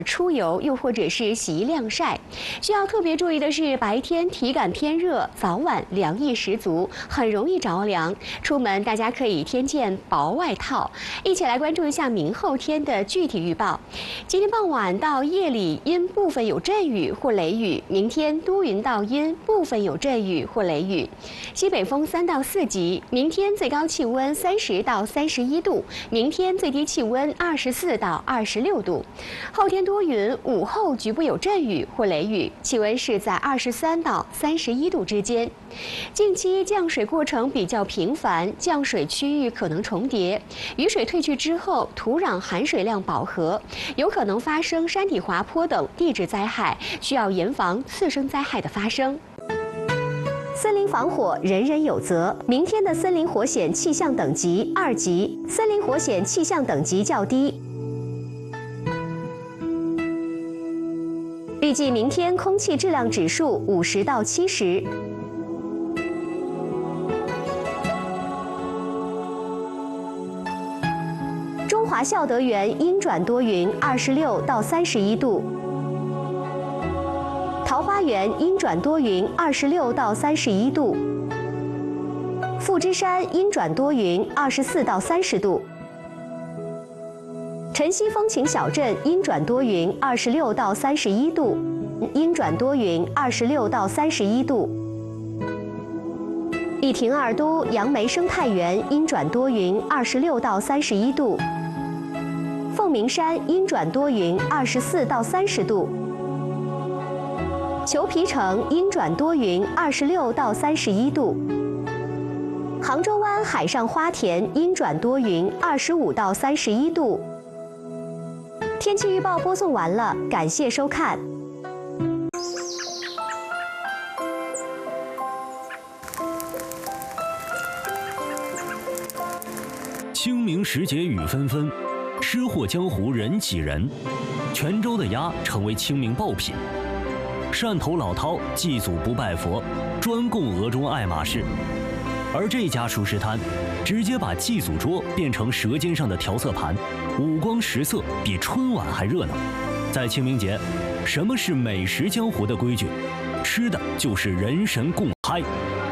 出游又或者是洗衣晾晒，需要特别注意的是，白天体感偏热，早晚凉意十足，很容易着凉。出门大家可以添件薄外套。一起来关注一下明后天的具体预报。今天傍晚到夜里阴部分有阵雨或雷雨，明天多云到阴，部分有阵雨或雷雨。西北风3到4级，明天最高气温30到31度，明天最低气温24到26度。后天多云，午后局部有阵雨或雷雨，气温是在23到31度之间。近期降水过程比较频繁，降水区域可能重叠，雨水退去之后，土壤含水量饱和，有可能发生山体滑坡等地质灾害，需要严防次生灾害的发生。森林防火人人有责。明天的森林火险气象等级2级，森林火险气象等级较低。预计明天空气质量指数50到70。中华孝德园阴转多云26到31度。桃花源阴转多云26到31度。富之山阴转多云24到30度。晨曦风情小镇阴转多云26到31度，阴转多云26到31度。丽亭2都杨梅生态园阴转多云26到31度。凤鸣山阴转多云24到30度。裘皮城阴转多云26到31度。杭州湾海上花田阴转多云25到31度。天气预报播送完了，感谢收看。 清明时节雨纷纷，吃货江湖人挤人。泉州的鸭成为清明爆品。汕头老饕祭祖不拜佛，专供俄中爱马仕。而这家熟食摊，直接把祭祖桌变成舌尖上的调色盘，五光十色，比春晚还热闹。在清明节，什么是美食江湖的规矩？吃的就是人神共嗨。